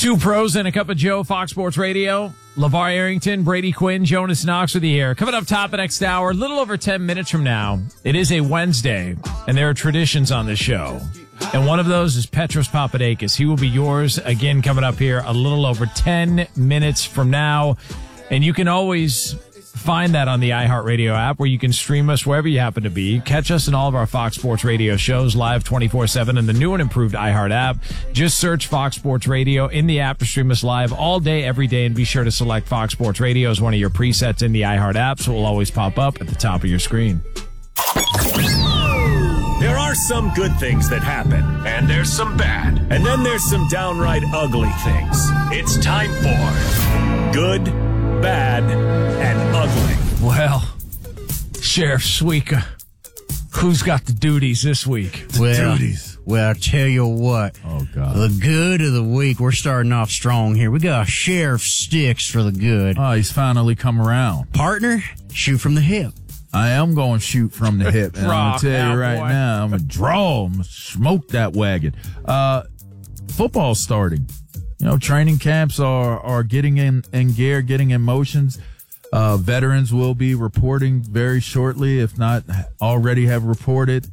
Two pros and a cup of Joe, Fox Sports Radio. LeVar Arrington, Brady Quinn, Jonas Knox with you here. Coming up top of next hour, a little over 10 minutes from now. It is a Wednesday, and there are traditions on this show. And one of those is Petros Papadakis. He will be yours again coming up here a little over 10 minutes from now. And you can always find that on the iHeartRadio app where you can stream us wherever you happen to be. Catch us in all of our Fox Sports Radio shows live 24/7 in the new and improved iHeart app. Just search Fox Sports Radio in the app to stream us live all day, every day, and be sure to select Fox Sports Radio as one of your presets in the iHeart app so it will always pop up at the top of your screen. There are some good things that happen, and there's some bad, and then there's some downright ugly things. It's time for Good, Bad, and Ugly. Well, Sheriff Suika, who's got the duties this week? Duties. Well, I tell you what. Oh, God. The good of the week, we're starting off strong here. We got Sheriff Sticks for the good. Oh, he's finally come around. Partner, shoot from the hip. I am going to shoot from the hip. And I'm going to tell you right boy. now, I'm going to draw. I'm going to smoke that wagon. Football's starting. You know, training camps are getting in gear, getting in motions. Veterans will be reporting very shortly, if not already have reported.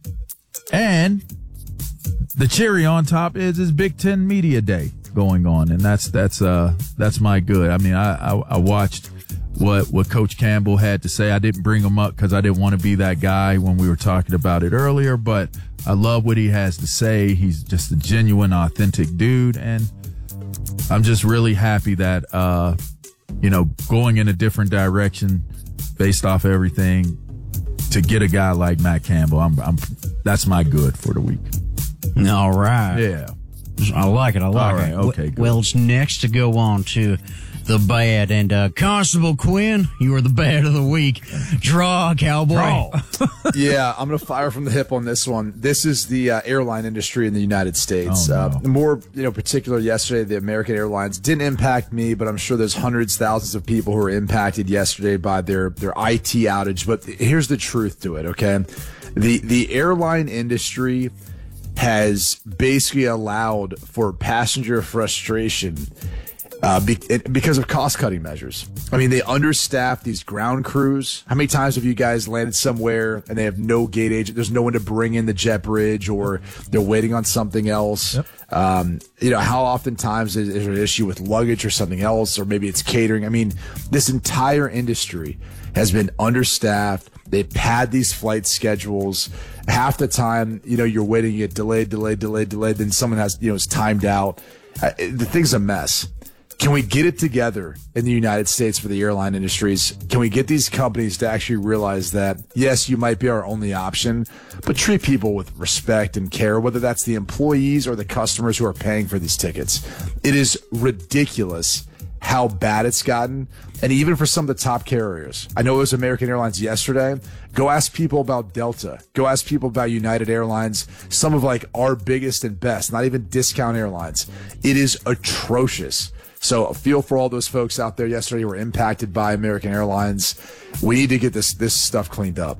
And the cherry on top is Big Ten Media Day going on, and that's my good. I mean, I watched what Coach Campbell had to say. I didn't bring him up because I didn't want to be that guy when we were talking about it earlier, but I love what he has to say. He's just a genuine, authentic dude, and I'm just really happy that, going in a different direction based off everything to get a guy like Matt Campbell. That's my good for the week. All right. Yeah. I like it. All right. Okay, good. Well, it's next to go on to the bad. And Constable Quinn, you are the bad of the week. Draw, cowboy. Draw. Yeah, I'm going to fire from the hip on this one. This is the airline industry in the United States. Oh, no. More, particular yesterday, the American Airlines didn't impact me, but I'm sure there's hundreds, thousands of people who were impacted yesterday by their IT outage. But here's the truth to it, okay? The airline industry has basically allowed for passenger frustration because of cost-cutting measures. I mean, they understaff these ground crews. How many times have you guys landed somewhere and they have no gate agent? There's no one to bring in the jet bridge, or they're waiting on something else. Yep. How oftentimes is there an issue with luggage or something else, or maybe it's catering? I mean, this entire industry has been understaffed. They pad these flight schedules. Half the time, you're waiting, you get delayed. Then someone has, is timed out. The thing's a mess. Can we get it together in the United States for the airline industries? Can we get these companies to actually realize that, yes, you might be our only option, but treat people with respect and care, whether that's the employees or the customers who are paying for these tickets? It is ridiculous how bad it's gotten. And even for some of the top carriers, I know it was American Airlines yesterday. Go ask people about Delta. Go ask people about United Airlines, some of our biggest and best, not even discount airlines. It is atrocious. So feel for all those folks out there yesterday who were impacted by American Airlines. We need to get this stuff cleaned up.